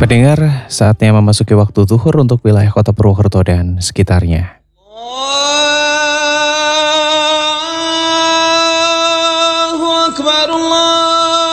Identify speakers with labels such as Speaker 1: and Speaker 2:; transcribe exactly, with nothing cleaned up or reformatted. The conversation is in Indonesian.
Speaker 1: Pendengar, saatnya memasuki waktu zuhur untuk wilayah kota Purwokerto dan sekitarnya.
Speaker 2: Allahu Akbar, Allah.